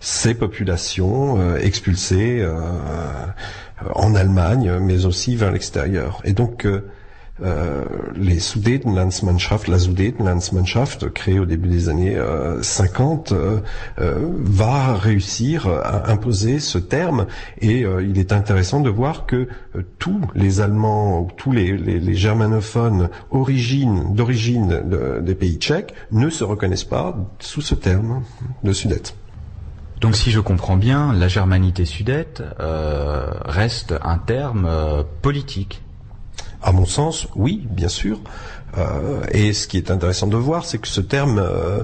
ces populations expulsées en Allemagne, mais aussi vers l'extérieur. Et donc les Sudetenlandsmannschaft, la Sudetenlandsmannschaft, créée au début des années 50, va réussir à imposer ce terme. Et il est intéressant de voir que tous les Allemands, ou tous les germanophones d'origine des pays tchèques ne se reconnaissent pas sous ce terme de Sudète. Donc si je comprends bien, la germanité sudète reste un terme politique. À mon sens, oui, bien sûr. Et ce qui est intéressant de voir, c'est que ce terme,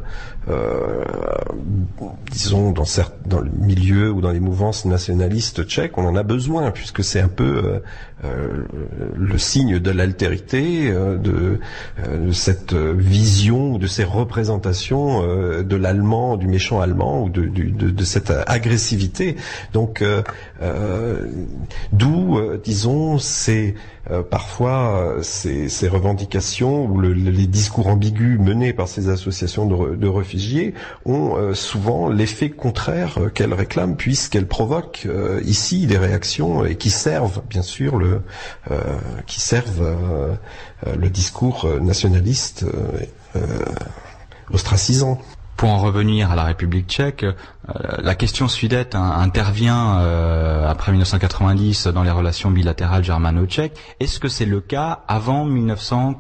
disons, dans le milieu ou dans les mouvances nationalistes tchèques, on en a besoin, puisque c'est un peu le signe de l'altérité, de cette vision, de ces représentations de l'allemand, du méchant allemand, ou de cette agressivité. Donc, d'où, disons, parfois ces revendications ou les discours ambigus menés par ces associations de réfugiés ont souvent l'effet contraire qu'elles réclament, puisqu'elles provoquent ici des réactions et qui servent bien sûr le discours nationaliste ostracisant. Pour en revenir à la République tchèque, la question sudète intervient après 1990 dans les relations bilatérales germano-tchèques. Est-ce que c'est le cas avant 1989 ?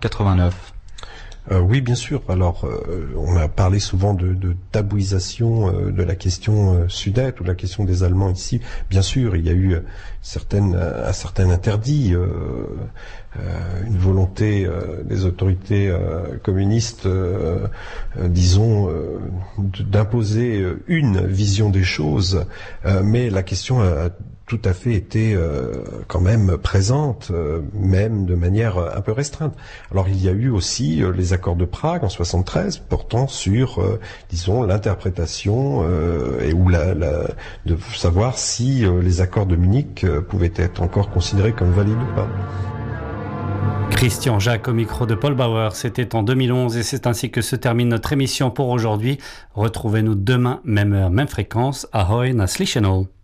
Oui, bien sûr. Alors, on a parlé souvent de tabouisation de la question sudète ou de la question des Allemands ici. Bien sûr, il y a eu un certain interdit, une volonté des autorités communistes, disons, d'imposer une vision des choses, mais la question a tout à fait été quand même présente, même de manière un peu restreinte. Alors il y a eu aussi les accords de Prague en 73 portant sur, disons, l'interprétation et de savoir si les accords de Munich pouvaient être encore considérés comme valides ou pas. Christian Jacques au micro de Paul Bauer, c'était en 2011 et c'est ainsi que se termine notre émission pour aujourd'hui. Retrouvez-nous demain, même heure, même fréquence. Ahoy, na slyšenou.